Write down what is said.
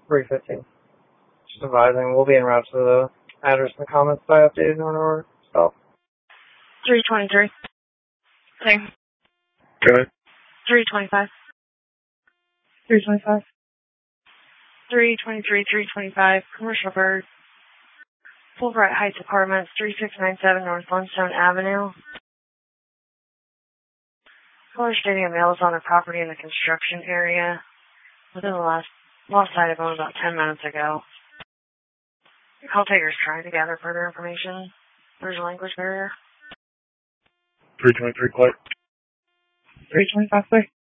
315. Just advising, we'll be en route to the address in the comments by updated order itself. 323. Same. Good. 325. 325. 323, 325, Commercial Bird. Fulbright Heights Apartments, 3697 North Lundstone Avenue. Caller stating a male is on the property in the construction area within the lost sight of him about 10 minutes ago. Call takers trying to gather further information. There's a language barrier. 323 clear. 325 clear.